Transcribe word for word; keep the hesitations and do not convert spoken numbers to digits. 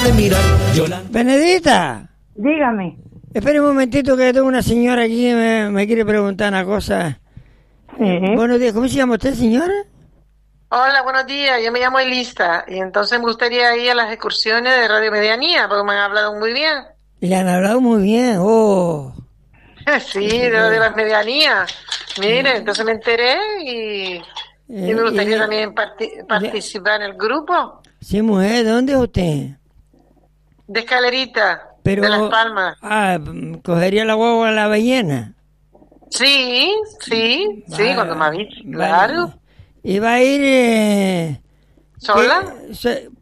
de mirar. Yolanda. Benedita. Dígame. Espera un momentito que tengo una señora aquí que me, me quiere preguntar una cosa. Sí. Buenos días, ¿cómo se llama usted, señora? Hola, buenos días. Yo me llamo Elisa y entonces me gustaría ir a las excursiones de Radio Medianía porque me han hablado muy bien. Le han hablado muy bien, oh. Sí, de, de las Medianías. Mire, entonces me enteré y, y me gustaría Eh, también parti- participar en el grupo Sí, mujer, ¿de dónde es usted? de Escalerita, Pero, de Las Palmas. Ah, cogería la guagua a la ballena. Sí, sí, sí, Va- cuando me avise, vale. claro. ¿Y va a ir... Eh, ¿Sola? ¿qué- se-